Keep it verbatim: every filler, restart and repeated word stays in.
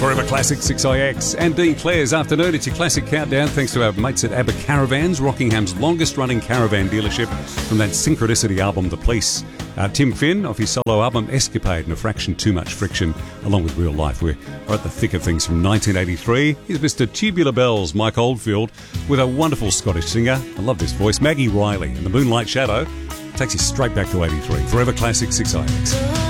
Forever Classic six I X and Dean Clare's afternoon. It's your classic countdown thanks to our mates at ABBA Caravans, Rockingham's longest running caravan dealership, from that Synchronicity album, The Police. Uh, Tim Finn, off his solo album Escapade and A Fraction Too Much Friction, along with Real Life. We're at the thick of things from nineteen eighty-three. Here's Mister Tubular Bells, Mike Oldfield, with a wonderful Scottish singer. I love this voice, Maggie Riley, and The Moonlight Shadow takes you straight back to eighty-three. Forever Classic six I X.